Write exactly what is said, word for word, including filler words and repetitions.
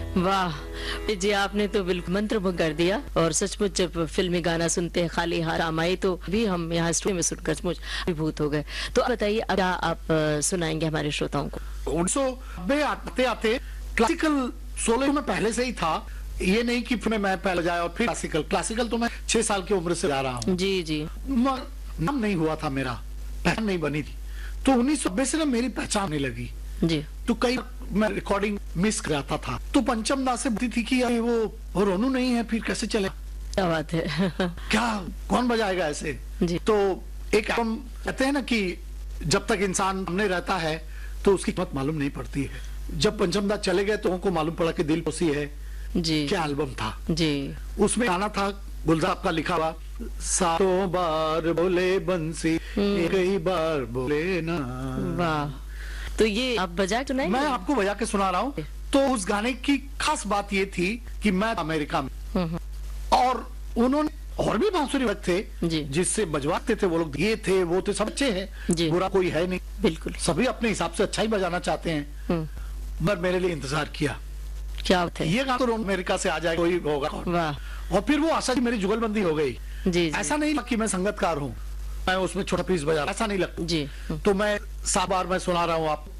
वाह जी, आपने तो बिल्कुल मंत्रमुग्ध कर दिया। और सचमुच जब फिल्मी गाना सुनते हैं खाली हाथ रामाई, तो भी हम यहाँ स्टूडियो में सुनकर सचमुच अभिभूत हो गए। तो बताइए अब क्या आप सुनाएंगे हमारे श्रोताओं को? उन्नीस सौ नब्बे आते आते क्लासिकल सोलो में पहले से ही था। ये नहीं कि फिर मैं पहले जाया और फिर क्लासिकल क्लासिकल तो मैं छह साल की उम्र से जा रहा हूँ। जी जी। नाम नहीं हुआ था, मेरा पहचान नहीं बनी थी। तो उन्नीस सौ नब्बे से ना मेरी पहचान नहीं लगी जी। तो कई मैं रिकॉर्डिंग मिस कर जाता था। तो पंचम दास से बोलती थी कि यार वो वो रोनू नहीं है, फिर कैसे चले? क्या बात है। क्या कौन बजाएगा ऐसे? जी। तो एक एल्बम कहते हैं ना कि जब तक इंसान सामने रहता है तो उसकी कीमत मालूम नहीं पड़ती है। जब पंचम दास चले गए तो उनको मालूम पड़ा कि दिल खुशी है जी। क्या एल्बम था जी। उसमें गाना था गुलजार का लिखा हुआ, सातों बार बोले बंसी कई बार बोले ना। वाह, तो ये आप बजा तो नहीं? मैं आपको बजा के सुना रहा हूँ। तो उस गाने की खास बात ये थी कि मैं अमेरिका में और उन्होंने और भी बांसुरी वर्ग थे जिससे बजवाते थे वो लोग, ये थे वो थे, सब अच्छे हैं, बुरा कोई है नहीं, बिल्कुल सभी अपने हिसाब से अच्छा ही बजाना चाहते हैं। पर मेरे लिए इंतजार किया, क्या बात है, ये गाना तो अमेरिका से आ जाएगा, कोई होगा। वाह। और फिर वो आशा जी मेरी जुगलबंदी हो गई। जी, जी। ऐसा नहीं कि मैं संगतकार हूँ, मैं उसमें छोटा पीस बजा, ऐसा नहीं लगता जी। तो मैं सात बार मैं सुना रहा हूँ आप